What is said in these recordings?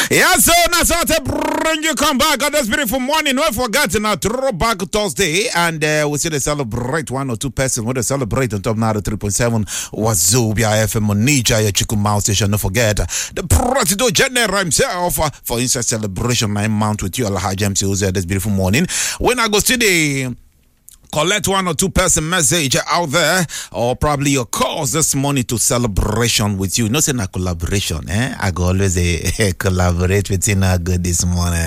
Yeah, so now so to bring you come back on this beautiful morning. Don't forget now throwback Thursday, and we see they celebrate one or two persons. We celebrate on top now the 3.7 Wazobia FM on Niger, your Chiku Mouse station. Don't forget the President General himself for instance celebration 9 months with you Alhaji MC Uze this beautiful morning. When I go to the collect one or two person message out there, or probably your calls this morning to celebration with you. No saying a collaboration, I go always collaborate with you now good this morning.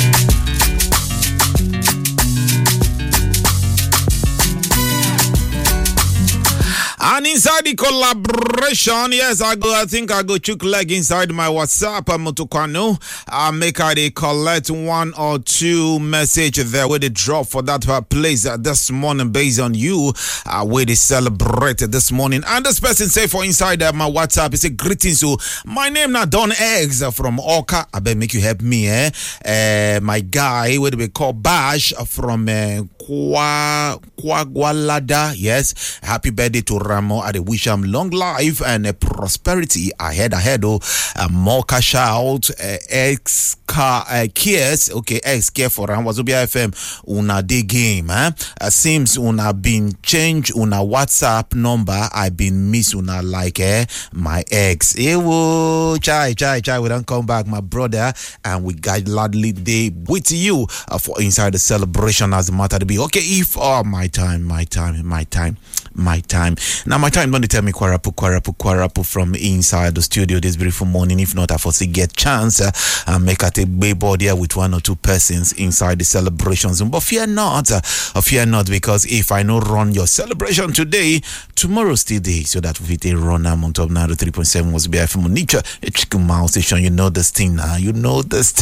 And inside the collaboration, yes, I think I go chook leg inside my WhatsApp. I make out a collect one or two message there where they drop for that place this morning based on you, where they celebrate this morning. And this person say for inside my WhatsApp, he say greetings to my name now Don Eggs from Oka. I bet make you help me, my guy, what we call Bash from Kwagwalada. Yes, happy birthday to Ramo. I wish him long life and prosperity ahead. More cash out, X cares, okay, X care for him. Wazobia FM una day game, seems una been change una WhatsApp number. I been miss una like my ex. Ewo, chai, we don't come back, my brother, and we got lovely day with you for inside the celebration as a matter to be. Okay, if my time. Now my time, don't tell me Kwarapu from inside the studio this beautiful morning. If not, I foresee get chance and make a big body with one or two persons inside the celebrations. But fear not, because if I no run your celebration today, tomorrow still day, so that we take run on top now the 3.7 was BFM Nature, a Chicken Mouse station. You know this thing now. All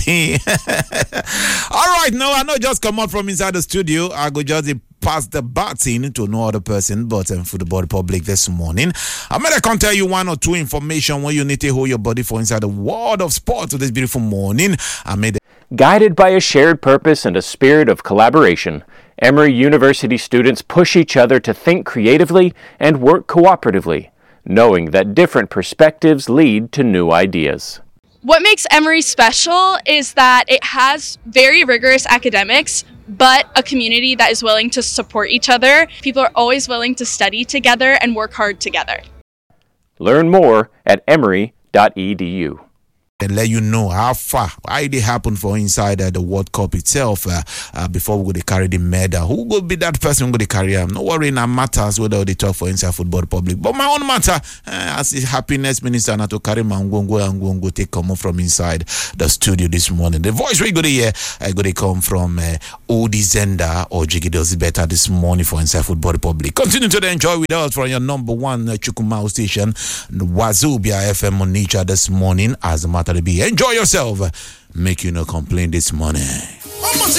right, now I know just come out from inside the studio. I go just pass the baton to no other person but for the body public this morning. I'm going to tell you one or two information when you need to hold your body for inside the world of sport this beautiful morning. Guided by a shared purpose and a spirit of collaboration, Emory University students push each other to think creatively and work cooperatively, knowing that different perspectives lead to new ideas. What makes Emory special is that it has very rigorous academics, but a community that is willing to support each other. People are always willing to study together and work hard together. Learn more at emory.edu. And let you know how far it happened for inside the World Cup itself before we go to carry the medal. Who will be that person going to carry him? No worry, now matters whether they talk for inside football public. But my own matter, as the happiness minister, not to carry Mangongo take come from inside the studio this morning. The voice we go to hear, going to come from Odi Zenda or Jiggy Does It Better this morning for inside football public. Continue to enjoy with us from your number one Chukumau station, Wazobia FM on Nature this morning as a matter to be. Enjoy yourself. Make you no complain this morning.